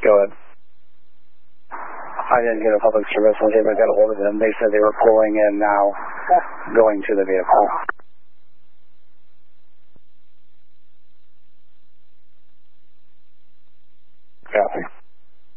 Go ahead. I didn't get a public service once I got a hold of them. They said they were pulling in now, going to the vehicle. Copy.